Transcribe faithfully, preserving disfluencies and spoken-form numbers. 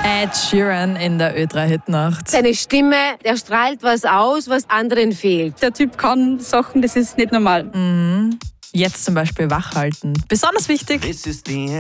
Ed Sheeran in der Ö drei Hitnacht. Seine Stimme, der strahlt was aus, was anderen fehlt. Der Typ kann Sachen, das ist nicht normal. Mhm. Jetzt zum Beispiel wachhalten. Besonders wichtig.